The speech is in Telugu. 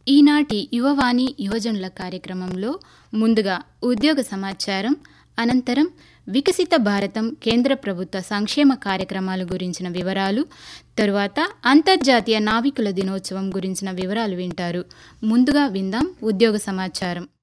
ఈనాటి యువవాణి యువజనుల కార్యక్రమంలో ముందుగా ఉద్యోగ సమాచారం, అనంతరం వికసిత భారతం కేంద్ర ప్రభుత్వ సంక్షేమ కార్యక్రమాల గురించిన వివరాలు, తరువాత అంతర్జాతీయ నావికుల దినోత్సవం గురించిన వివరాలు వింటారు. ముందుగా విందాం ఉద్యోగ సమాచారం.